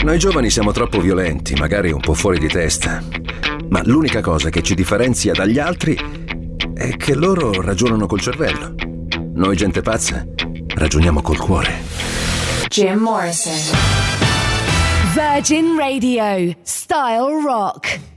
Noi giovani siamo troppo violenti, magari un po' fuori di testa. Ma l'unica cosa che ci differenzia dagli altri è che loro ragionano col cervello. Noi, gente pazza, ragioniamo col cuore. Jim Morrison. Virgin Radio. Style Rock.